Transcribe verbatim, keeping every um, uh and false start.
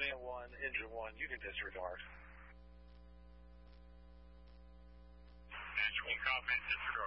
man one, engine one, you can disregard. Engine one, copy, disregard.